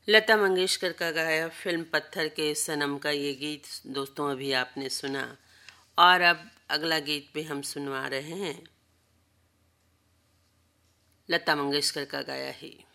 लता मंगेशकर का गाया फिल्म पत्थर के सनम का ये गीत दोस्तों अभी आपने सुना। और अब अगला गीत भी हम सुनवा रहे हैं लता मंगेशकर का गाया ही।